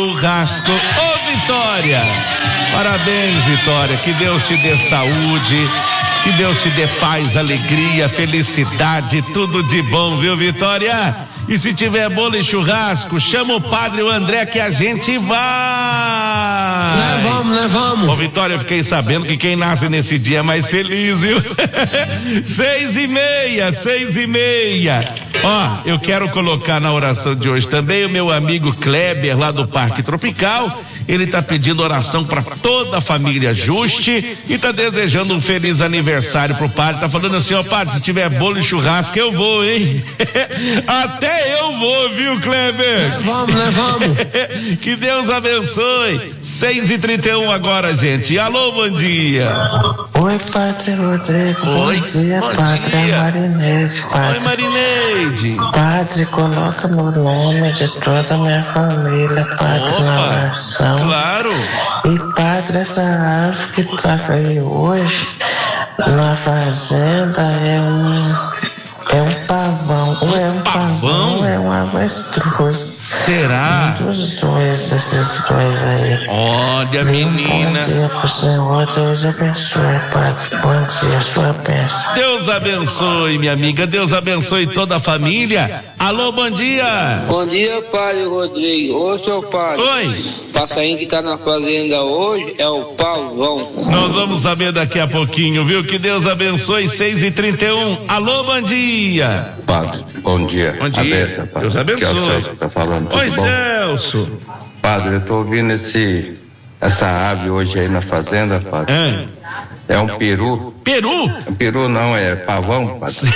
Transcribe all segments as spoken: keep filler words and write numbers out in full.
churrasco. Ô, Vitória! Parabéns, Vitória. Que Deus te dê saúde, que Deus te dê paz, alegria, felicidade, tudo de bom, viu, Vitória? E se tiver bolo e churrasco, chama o padre o André que a gente vai. Levamos, levamos. Ô, Vitória, eu fiquei sabendo que quem nasce nesse dia é mais feliz, viu? Seis e meia, seis e meia. Ó, eu quero colocar na oração de hoje também o meu amigo Kleber, lá do Parque Tropical. Ele está pedindo oração para toda a família Juste e está desejando um feliz aniversário pro padre. Tá falando assim, ó, padre, se tiver bolo e churrasco, eu vou, hein? Até eu vou, viu, Kleber? Vamos, vamos. Que Deus abençoe. seis e trinta e um agora, gente. Alô, bom dia. Oi, Padre Rodrigo. Oi, bom dia, bom Padre. dia. É Marineide, Padre. Oi, Marineide. Padre, coloca meu nome de toda a minha família, Padre, Opa, na oração. Claro. E, Padre, essa árvore que tá aí hoje na fazenda é um... É um pavão, ou é um Pavão? pavão, ou é um avestruz. Será? Um dos dois, desses dois aí. Olha, Dê um menina. bom dia pro Senhor, Deus abençoe, Padre. Bom dia, sua bênção. Deus abençoe, minha amiga. Deus abençoe toda a família. Alô, bom dia. Bom dia, Padre Rodrigo. Ô, seu padre. Oi. Passarinho que tá na fazenda hoje é o pavão. Nós vamos saber daqui a pouquinho, viu? Que Deus abençoe. Seis e trinta e um. Alô, bom dia. Padre, bom dia. Bom dia. Abenção, padre. Deus abençoe. Que é o Celso que tá falando. Oi, Tudo bom? Celso. Padre, eu tô ouvindo esse, essa ave hoje aí na fazenda, padre. É. É um peru. Peru? Peru não, é pavão, padre.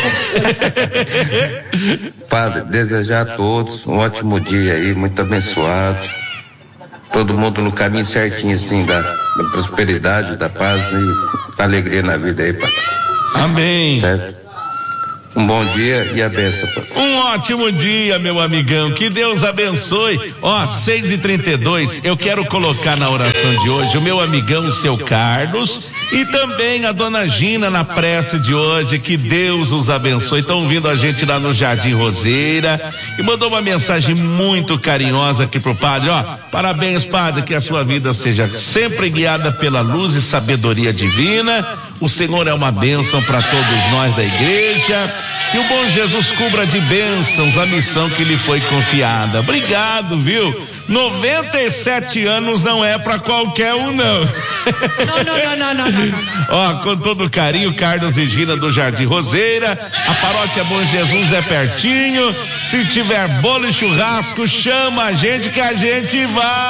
Padre, desejar a todos um ótimo dia aí, muito abençoado. Todo mundo no caminho certinho, assim, da, da prosperidade, da paz e da alegria na vida aí, padre. Amém. Certo? Um bom dia e a benção, padre. Um ótimo dia, meu amigão. Que Deus abençoe. Ó, seis e trinta e dois, eu quero colocar na oração de hoje o meu amigão, o seu Carlos, e também a dona Gina na prece de hoje. Que Deus os abençoe. Estão ouvindo a gente lá no Jardim Roseira e mandou uma mensagem muito carinhosa aqui pro padre. Ó, parabéns, padre, que a sua vida seja sempre guiada pela luz e sabedoria divina. O Senhor é uma bênção para todos nós da igreja. Que o bom Jesus cubra de bênçãos a missão que lhe foi confiada. Obrigado, viu? noventa e sete anos não é pra qualquer um, não. Não, não, não, não, não, não. Ó, com todo carinho, Carlos e Gina do Jardim Roseira. A paróquia Bom Jesus é pertinho. Se tiver bolo e churrasco, chama a gente que a gente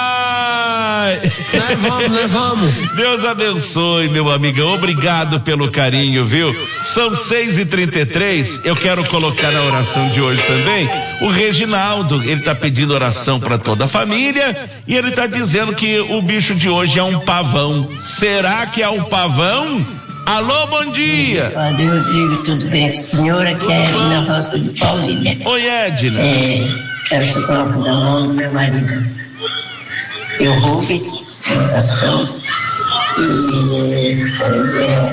vai. Levamos, levamos. Deus abençoe, meu amigão. Obrigado pelo carinho, viu? São seis e trinta e três. Eu quero colocar na oração de hoje também o Reginaldo. Ele tá pedindo oração para toda a família e ele tá dizendo que o bicho de hoje é um pavão. Será que é um pavão? Alô, bom dia. Padre Rodrigo, tudo bem com o senhor? Aqui é Edna Roça de Paulínia. Oi, Edna. É, quero se colocar da mão do meu marido. Eu roube oração e é,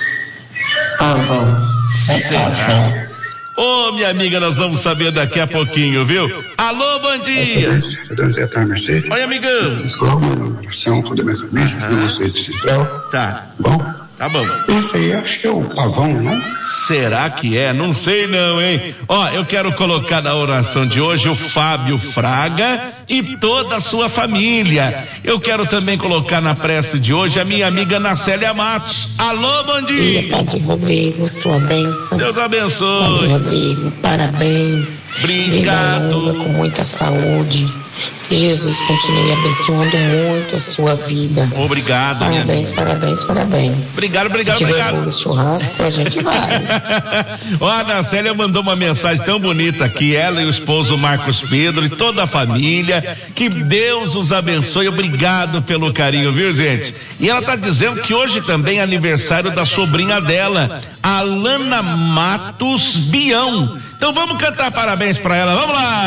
pavão. Será? Ô, minha amiga, nós vamos saber daqui a pouquinho, viu? Alô, bom dia. Oi, amigão. Uma oração toda a minha família, Aham. não você de Citral. Tá, Bom, tá bom. isso aí acho que é o pavão, não? Será que é? Não sei não, hein? Ó, eu quero colocar na oração de hoje o Fábio Fraga e toda a sua família. Eu quero também colocar na prece de hoje a minha amiga Nacélia Matos. Alô, bom dia. Dia, Padre Rodrigo, sua bênção. Deus Padre abençoe. Rodrigo, parabéns. Obrigado. Vida longa, com muita saúde. Que Jesus continue abençoando muito a sua vida. Obrigado, minha Parabéns, amiga. parabéns, parabéns. Obrigado, obrigado, Se tiver obrigado. bolo e churrasco, a gente vai. Ó, a Nacélia mandou uma mensagem tão bonita aqui, ela e o esposo Marcos Pedro e toda a família, que Deus os abençoe. Obrigado pelo carinho, viu, gente? E ela tá dizendo que hoje também é aniversário da sobrinha dela, a Alana Matos Bião. Então vamos cantar parabéns pra ela, vamos lá!